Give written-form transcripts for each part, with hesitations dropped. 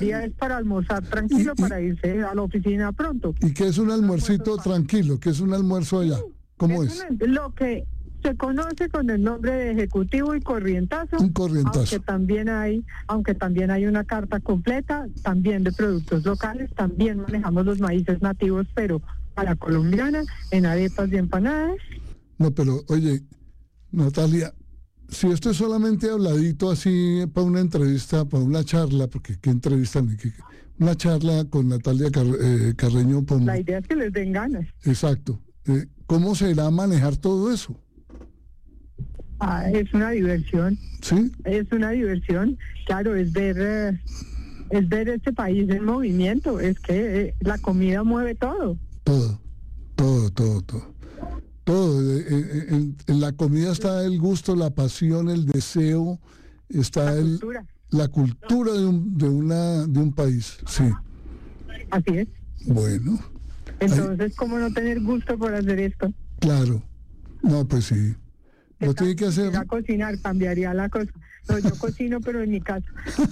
día es para almorzar tranquilo, para irse a la oficina pronto. ¿Y qué es un almuercito tranquilo? ¿Qué es un almuerzo allá? ¿Cómo es? Lo que se conoce con el nombre de ejecutivo y corrientazo. Un corrientazo. Aunque también hay una carta completa, también de productos locales, también manejamos los maíces nativos, pero a la colombiana, en arepas y empanadas. No, pero oye, Natalia, si esto es solamente habladito así para una entrevista, para una charla, porque qué entrevista, una charla con Natalia Carreño Pombo. La idea es que les den ganas. Exacto. ¿Cómo será manejar todo eso? Es una diversión. ¿Sí? Es una diversión. Claro, es ver este país en movimiento. Es que la comida mueve todo. Todo. En la comida está el gusto, la pasión, el deseo, está la cultura de un país. Sí. Así es. Bueno. Entonces, ¿cómo no tener gusto por hacer esto? Claro. No, pues sí. Lo tiene que hacer. A cocinar cambiaría la cosa. No, yo cocino, pero en mi casa.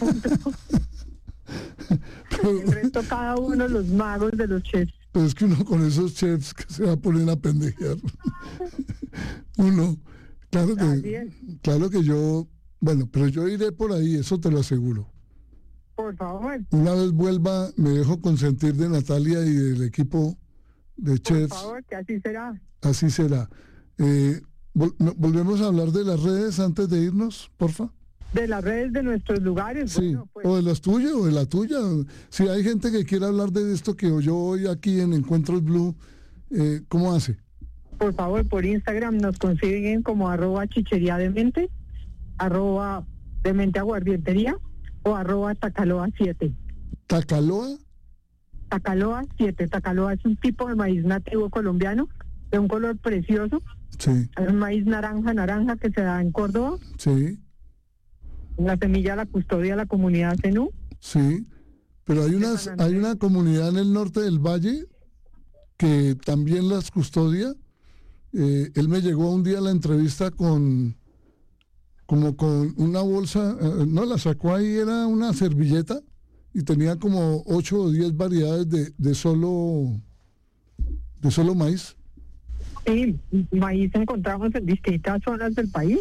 El resto, cada uno, los magos de los chefs. Pero es que uno con esos chefs que se va a poner a pendejear. Uno, claro que yo, bueno, pero yo iré por ahí, eso te lo aseguro. Por favor. Una vez vuelva, me dejo consentir de Natalia y del equipo de chefs. Por favor, que así será. Así será. ¿Volvemos a hablar de las redes antes de irnos, porfa? De las redes de nuestros lugares. Sí, bueno, pues, o de las tuyas o de la tuya. Si hay gente que quiere hablar de esto que yo hoy aquí en Encuentros Blue, ¿cómo hace? Por favor, por Instagram nos consiguen como @chicheriademente, @dementeaguardientería o @tacaloa7. ¿Tacaloa? Tacaloa7. Tacaloa es un tipo de maíz nativo colombiano de un color precioso. Sí. Es un maíz naranja que se da en Córdoba. Sí. La semilla la custodia la comunidad Zenú. Sí, pero hay una comunidad en el norte del valle que también las custodia. Él me llegó un día a la entrevista con una bolsa, no la sacó ahí, era una servilleta y tenía como 8 o 10 variedades de solo maíz. Sí, maíz encontramos en distintas zonas del país.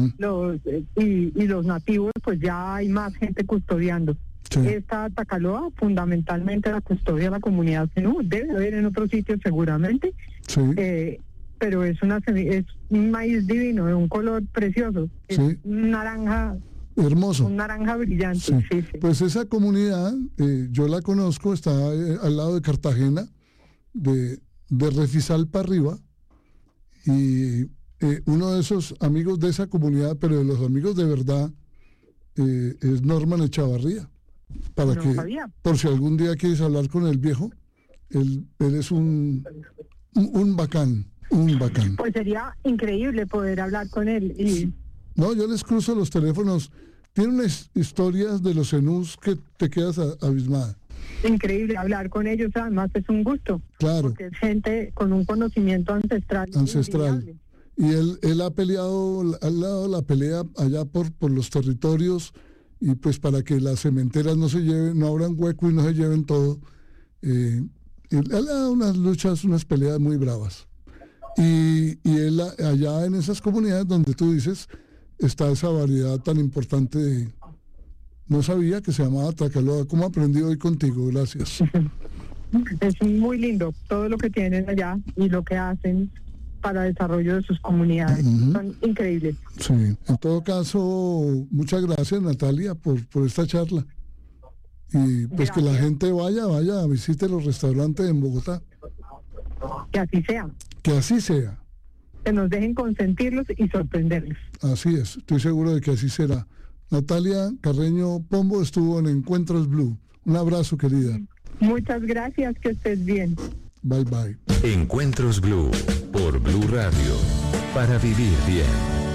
Y los nativos, pues ya hay más gente custodiando. Sí. Esta Tacaloa fundamentalmente la custodia la comunidad Zenú, debe haber en otros sitios seguramente. Sí. Pero es un maíz divino, de un color precioso. Es un naranja hermoso. Un naranja brillante. Sí. Sí. Pues esa comunidad, yo la conozco, está al lado de Cartagena, de Refisal para arriba. Y uno de esos amigos de esa comunidad, pero de los amigos de verdad, es Norman Echavarría. Por si algún día quieres hablar con el viejo, él es un bacán. Pues sería increíble poder hablar con él. No, yo les cruzo los teléfonos. Tiene unas historias de los zenús que te quedas abismada. Increíble hablar con ellos, además es un gusto. Claro. Porque es gente con un conocimiento ancestral. Y él ha peleado, al lado de la pelea allá por los territorios, y pues para que las cementeras no se lleven, no abran hueco y no se lleven todo. Él ha dado unas luchas, unas peleas muy bravas. Y él allá en esas comunidades donde tú dices, está esa variedad tan importante de... No sabía que se llamaba Tacaloa. ¿Cómo aprendí hoy contigo? Gracias. Es muy lindo todo lo que tienen allá y lo que hacen para el desarrollo de sus comunidades. Son increíbles. Sí. En todo caso, muchas gracias, Natalia, por esta charla. Y pues gracias. Que la gente vaya, visite los restaurantes en Bogotá. Que así sea. Que así sea. Que nos dejen consentirlos y sorprenderlos. Así es, estoy seguro de que así será. Natalia Carreño Pombo estuvo en Encuentros Blue. Un abrazo, querida. Muchas gracias, que estés bien. Bye, bye. Encuentros Blue, por Blue Radio, para vivir bien.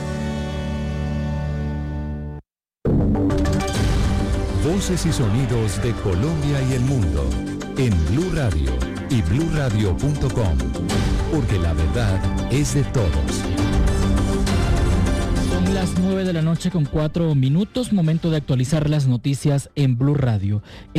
Voces y sonidos de Colombia y el mundo, en Blue Radio y bluradio.com, porque la verdad es de todos. Son las 9:04 p.m, momento de actualizar las noticias en Blue Radio.